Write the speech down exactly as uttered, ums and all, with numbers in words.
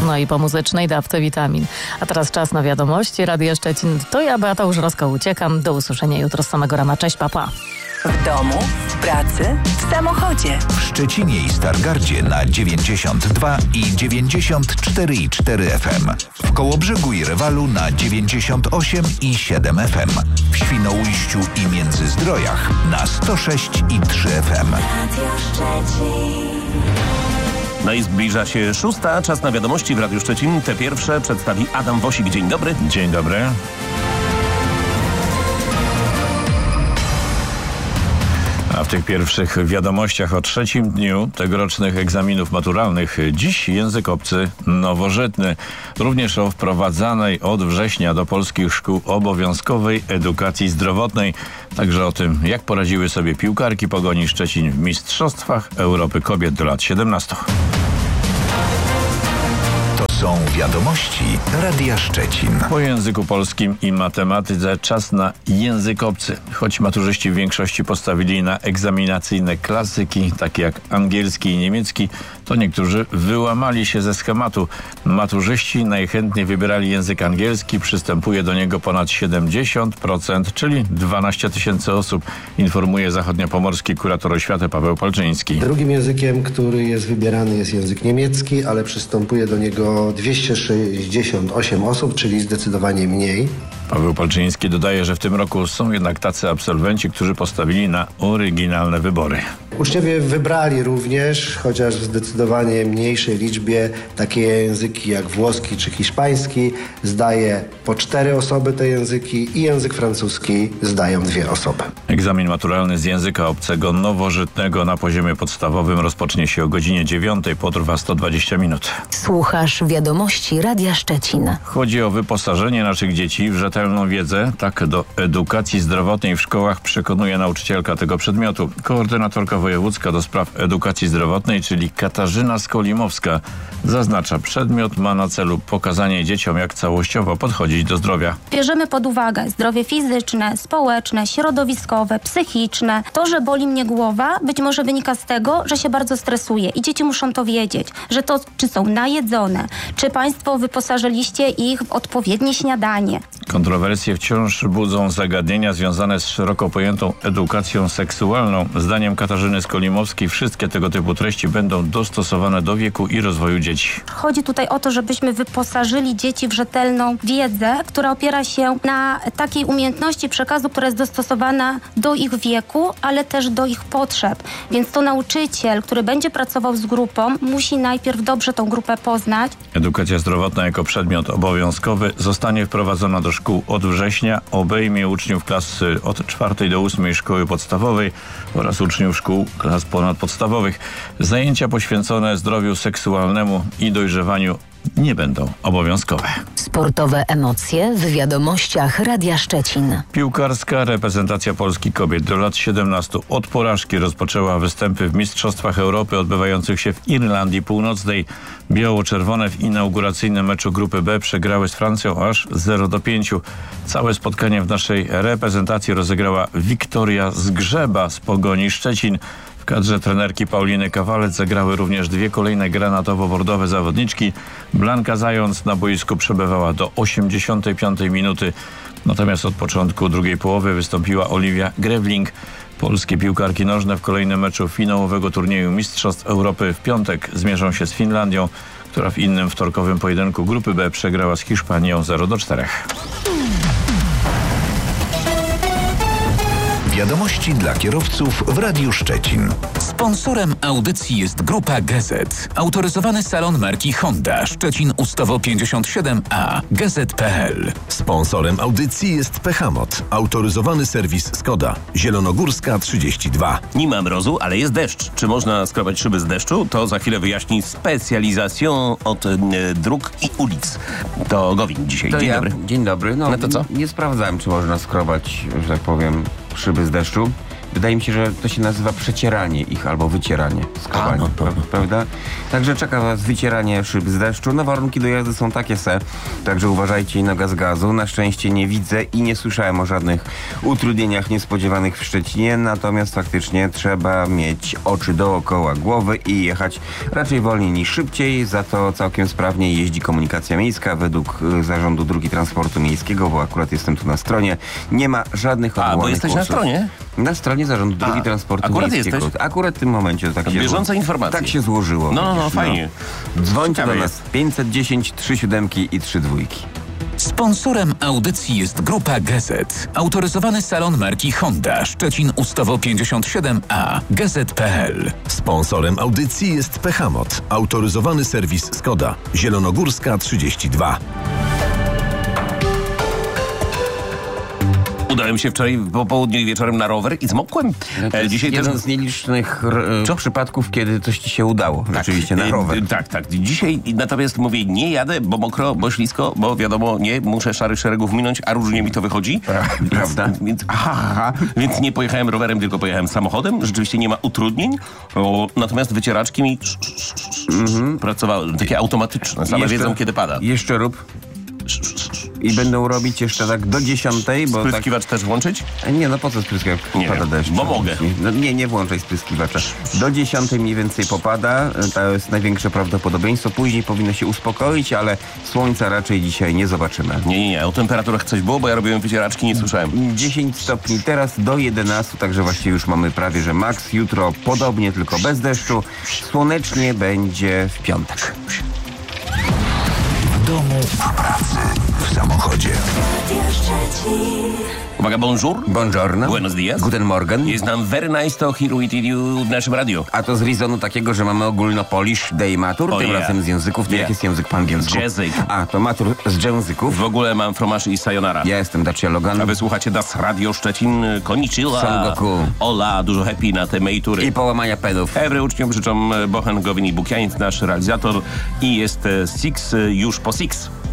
No i po muzycznej dawce witamin. A teraz czas na wiadomości. Radia Szczecin. To ja, Beata Łużrowska, uciekam. Do usłyszenia jutro z samego rana. Cześć, papa. W domu, w pracy, w samochodzie. W Szczecinie i Stargardzie na dziewięćdziesiąt dwa i dziewięćdziesiąt cztery i cztery F M. W Kołobrzegu i Rewalu na dziewięćdziesiąt osiem i siedem F M. W Świnoujściu i Międzyzdrojach na sto sześć i trzy F M. Radio Szczecin. No i zbliża się szósta. Czas na wiadomości w Radiu Szczecin. Te pierwsze przedstawi Adam Wosik. Dzień dobry. Dzień dobry. A w tych pierwszych wiadomościach o trzecim dniu tegorocznych egzaminów maturalnych dziś język obcy nowożytny. Również o wprowadzanej od września do polskich szkół obowiązkowej edukacji zdrowotnej. Także o tym, jak poradziły sobie piłkarki Pogoni Szczecin w Mistrzostwach Europy Kobiet do lat siedemnastu. Są wiadomości Radia Szczecin. Po języku polskim i matematyce czas na język obcy. Choć maturzyści w większości postawili na egzaminacyjne klasyki, takie jak angielski i niemiecki, to niektórzy wyłamali się ze schematu. Maturzyści najchętniej wybierali język angielski, przystępuje do niego ponad siedemdziesiąt procent, czyli dwanaście tysięcy osób, informuje zachodniopomorski kurator oświaty Paweł Palczyński. Drugim językiem, który jest wybierany, jest język niemiecki, ale przystępuje do niego dwieście sześćdziesiąt osiem osób, czyli zdecydowanie mniej. Paweł Palczyński dodaje, że w tym roku są jednak tacy absolwenci, którzy postawili na oryginalne wybory. Uczniowie wybrali również, chociaż w zdecydowanie mniejszej liczbie, takie języki jak włoski czy hiszpański. Zdaje po cztery osoby te języki i język francuski zdają dwie osoby. Egzamin maturalny z języka obcego nowożytnego na poziomie podstawowym rozpocznie się o godzinie dziewiątej, potrwa sto dwadzieścia minut. Słuchasz wiadomości Radia Szczecin. Chodzi o wyposażenie naszych dzieci w rzetelną wiedzę. Tak do edukacji zdrowotnej w szkołach przekonuje nauczycielka tego przedmiotu. Koordynatorka wojewódzka do spraw edukacji zdrowotnej, czyli Katarzyna Skolimowska, zaznacza, przedmiot ma na celu pokazanie dzieciom, jak całościowo podchodzić do zdrowia. Bierzemy pod uwagę zdrowie fizyczne, społeczne, środowiskowe, psychiczne. To, że boli mnie głowa, być może wynika z tego, że się bardzo stresuję i dzieci muszą to wiedzieć, że to, czy są najedzone, czy państwo wyposażyliście ich w odpowiednie śniadanie. Kontrowersje wciąż budzą zagadnienia związane z szeroko pojętą edukacją seksualną. Zdaniem Katarzyny Skolimowskiej wszystkie tego typu treści będą dostosowane do wieku i rozwoju dzieci. Chodzi tutaj o to, żebyśmy wyposażyli dzieci w rzetelną wiedzę, która opiera się na takiej umiejętności przekazu, która jest dostosowana do ich wieku, ale też do ich potrzeb. Więc to nauczyciel, który będzie pracował z grupą, musi najpierw dobrze tą grupę poznać. Edukacja zdrowotna jako przedmiot obowiązkowy zostanie wprowadzona do szkół od września, obejmie uczniów klas od czwartej do ósmej szkoły podstawowej oraz uczniów szkół klas ponadpodstawowych. Zajęcia poświęcone zdrowiu seksualnemu i dojrzewaniu nie będą obowiązkowe. Sportowe emocje w wiadomościach Radia Szczecin. Piłkarska reprezentacja Polski kobiet do lat siedemnastu od porażki rozpoczęła występy w Mistrzostwach Europy odbywających się w Irlandii Północnej. Biało-czerwone w inauguracyjnym meczu grupy B przegrały z Francją aż zero do pięciu. Całe spotkanie w naszej reprezentacji rozegrała Wiktoria Zgrzeba z Pogoni Szczecin. W kadrze trenerki Pauliny Kawalec zagrały również dwie kolejne granatowo-bordowe zawodniczki. Blanka Zając na boisku przebywała do osiemdziesiątej piątej minuty. Natomiast od początku drugiej połowy wystąpiła Oliwia Grewling. Polskie piłkarki nożne w kolejnym meczu finałowego turnieju Mistrzostw Europy w piątek zmierzą się z Finlandią, która w innym wtorkowym pojedynku grupy B przegrała z Hiszpanią zero do czterech. Wiadomości dla kierowców w Radiu Szczecin. Sponsorem audycji jest Grupa G Z. Autoryzowany salon marki Honda Szczecin Ustawo pięćdziesiąt siedem A. G Z kropka P L. Sponsorem audycji jest Pechamot. Autoryzowany serwis Skoda. Zielonogórska trzydzieści dwa. Nie ma mrozu, ale jest deszcz. Czy można skrobać szyby z deszczu? To za chwilę wyjaśni specjalizacją od y, dróg i ulic. To Gowin dzisiaj. To Dzień ja, dobry. Dzień dobry. No, No to co? Nie sprawdzałem, czy można skrobać, że tak powiem, szyby z deszczu. Wydaje mi się, że to się nazywa przecieranie ich albo wycieranie skrobaniem, no to, prawda? Także czeka was wycieranie szyb z deszczu. No warunki do jazdy są takie se, także uważajcie i noga z gazu. Na szczęście nie widzę i nie słyszałem o żadnych utrudnieniach niespodziewanych w Szczecinie, natomiast faktycznie trzeba mieć oczy dookoła głowy i jechać raczej wolniej niż szybciej, za to całkiem sprawnie jeździ komunikacja miejska według y, Zarządu Dróg i Transportu Miejskiego, bo akurat jestem tu na stronie. Nie ma żadnych odwołanych A, bo jesteś kursów. na stronie? Na stronie Zarządu Dróg i A, Transportu akurat Miejskiego. jesteś? Akurat w tym momencie tak się Bieżąca informacja. Tak się złożyło. No, no, no, widzisz, fajnie. Dzwońcie Ciekawe do nas jest. pięćset dziesięć, trzy siódemki i trzy dwójki. Sponsorem audycji jest Grupa Gazet. Autoryzowany salon marki Honda Szczecin Ustawo pięćdziesiąt siedem A. Gazet kropka p l. Sponsorem audycji jest Pechamot. Autoryzowany serwis Skoda. Zielonogórska trzydzieści dwa. Udałem się wczoraj po południu i wieczorem na rower i zmokłem. To jest Dzisiaj jeden też... z nielicznych r- przypadków, kiedy coś ci się udało. Tak, Rzeczywiście na e, rower. Tak, tak. Dzisiaj natomiast mówię, nie jadę, bo mokro, bo ślisko, bo wiadomo, nie, muszę szarych szeregów minąć, a różnie mi to wychodzi. Prawda? Więc, więc, aha, aha, więc nie pojechałem rowerem, tylko pojechałem samochodem. Rzeczywiście nie ma utrudnień, o, natomiast wycieraczki mi mm-hmm. pracowały, takie automatyczne, same Jeszcze- wiedzą, kiedy pada. Jeszcze rób. I będą robić jeszcze tak do dziesiątej, bo tak... Spryskiwacz też włączyć? Nie, no po co spryskiwacz? Nie, Pada deszcz. bo mogę. No, nie, nie włączaj spryskiwacza. Do dziesiątej mniej więcej popada, to jest największe prawdopodobieństwo. Później powinno się uspokoić, ale słońca raczej dzisiaj nie zobaczymy. Nie, nie, nie. O temperaturach coś było, bo ja robiłem wycieraczki, nie słyszałem. dziesięć stopni teraz do jedenastu, także właściwie już mamy prawie, że maks. Jutro podobnie, tylko bez deszczu. Słonecznie będzie w piątek. W domu, w pracy, w samochodzie. Uwaga, bonjour. Buongiorno. Buenos dias. Guten Morgen. Jest nam very nice to here with you w naszym radiu. A to z rezonu takiego, że mamy ogólnopolish day matur, Oh tym yeah. razem z języków. To Yeah. jak jest język po angielsku? Język. A, to matur z języków. W ogóle mam fromaż i sayonara. Ja jestem Dacia Logan. A wy słuchacie Das Radio Szczecin, konnichiwa. Son Goku. Ola, dużo happy na te mejtury. I połamania pedów. Ebry uczniom życzą Bochen, Gowin i Bukianiec, nasz realizator. I jest e, Six e, już po Six.